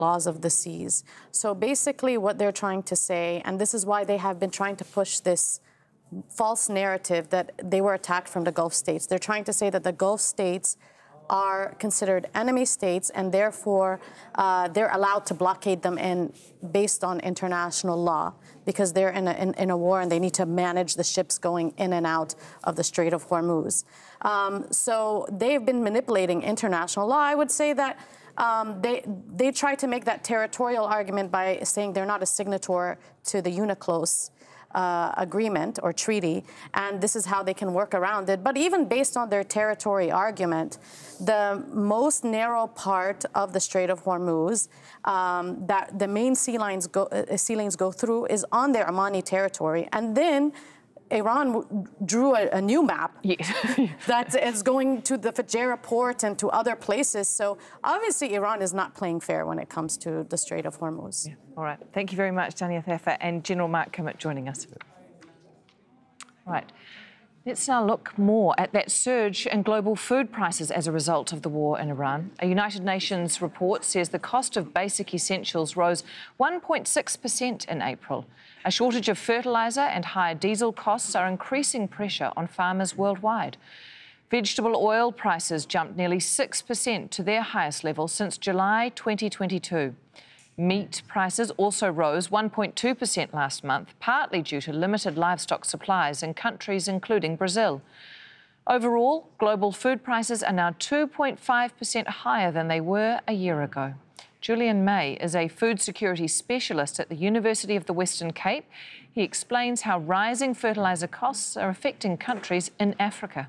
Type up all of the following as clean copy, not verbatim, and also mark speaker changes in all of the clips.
Speaker 1: laws of the seas. So basically what they're trying to say, and this is why they have been trying to push this false narrative that they were attacked from the Gulf states. They're trying to say that the Gulf states are considered enemy states, and therefore they're allowed to blockade them in based on international law because they're in a war and they need to manage the ships going in and out of the Strait of Hormuz. So they've been manipulating international law. I would say that they try to make that territorial argument by saying they're not a signatory to the UNCLOS agreement or treaty, and this is how they can work around it. But even based on their territory argument, the most narrow part of the Strait of Hormuz that the main sea lanes go through is on their Omani territory, and then Iran drew a new map that is going to the Fujairah port and to other places. So obviously Iran is not playing fair when it comes to the Strait of Hormuz.
Speaker 2: Yeah. All right. Thank you very much, Tania Thafer, and General Mark Kimmett joining us. Right. Let's now look more at that surge in global food prices as a result of the war in Iran. A United Nations report says the cost of basic essentials rose 1.6% in April. A shortage of fertiliser and higher diesel costs are increasing pressure on farmers worldwide. Vegetable oil prices jumped nearly 6% to their highest level since July 2022. Meat prices also rose 1.2% last month, partly due to limited livestock supplies in countries including Brazil. Overall, global food prices are now 2.5% higher than they were a year ago. Julian May is a food security specialist at the University of the Western Cape. He explains how rising fertiliser costs are affecting countries in Africa.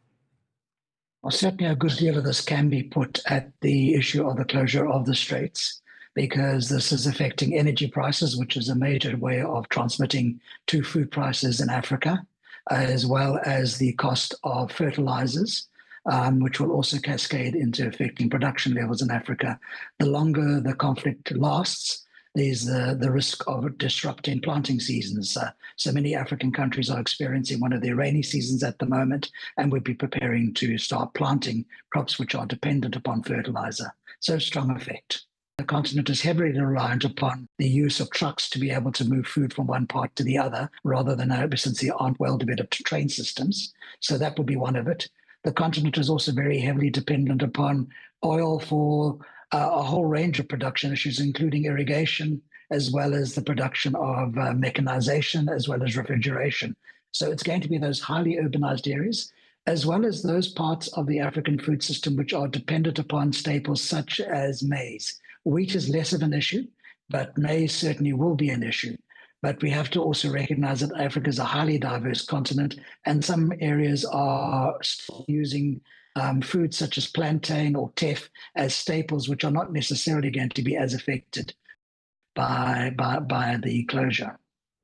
Speaker 3: Well, certainly a good deal of this can be put at the issue of the closure of the straits, because this is affecting energy prices, which is a major way of transmitting to food prices in Africa, as well as the cost of fertilizers, which will also cascade into affecting production levels in Africa. The longer the conflict lasts, there's the risk of disrupting planting seasons. So many African countries are experiencing one of their rainy seasons at the moment, and would be preparing to start planting crops which are dependent upon fertilizer. So strong effect. The continent is heavily reliant upon the use of trucks to be able to move food from one part to the other, rather than since there aren't well-developed train systems. So that would be one of it. The continent is also very heavily dependent upon oil for a whole range of production issues, including irrigation, as well as the production of mechanization, as well as refrigeration. So it's going to be those highly urbanized areas, as well as those parts of the African food system which are dependent upon staples such as maize. Wheat is less of an issue, but maize certainly will be an issue. But we have to also recognize that Africa is a highly diverse continent, and some areas are still using foods such as plantain or teff as staples, which are not necessarily going to be as affected by the closure.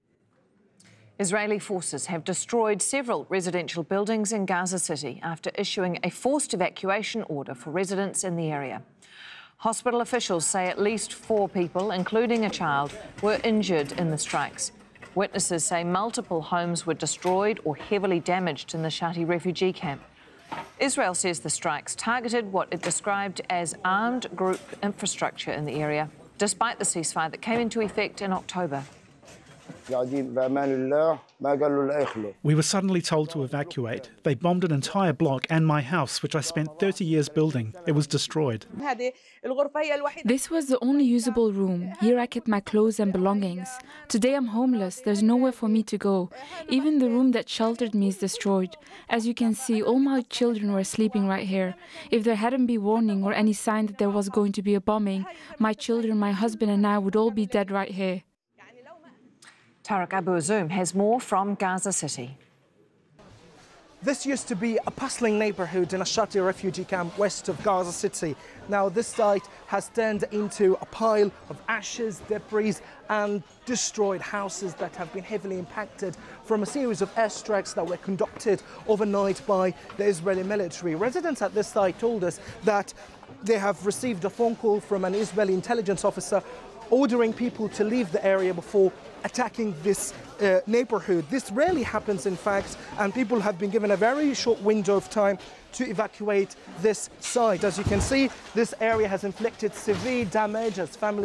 Speaker 2: Israeli forces have destroyed several residential buildings in Gaza City after issuing a forced evacuation order for residents in the area. Hospital officials say at least 4 people, including a child, were injured in the strikes. Witnesses say multiple homes were destroyed or heavily damaged in the Shati refugee camp. Israel says the strikes targeted what it described as armed group infrastructure in the area, despite the ceasefire that came into effect in October.
Speaker 4: We were suddenly told to evacuate. They bombed an entire block and my house, which I spent 30 years building. It was destroyed.
Speaker 5: This was the only usable room. Here I kept my clothes and belongings. Today I'm homeless. There's nowhere for me to go. Even the room that sheltered me is destroyed. As you can see, all my children were sleeping right here. If there hadn't been warning or any sign that there was going to be a bombing, my children, my husband and I would all be dead right here.
Speaker 2: Tarek Abu Azoum has more from Gaza City.
Speaker 6: This used to be a bustling neighbourhood in a Shati refugee camp west of Gaza City. Now this site has turned into a pile of ashes, debris and destroyed houses that have been heavily impacted from a series of airstrikes that were conducted overnight by the Israeli military. Residents at this site told us that they have received a phone call from an Israeli intelligence officer ordering people to leave the area before attacking this neighborhood. This rarely happens, in fact, and people have been given a very short window of time to evacuate this site. As you can see, this area has inflicted severe damage as families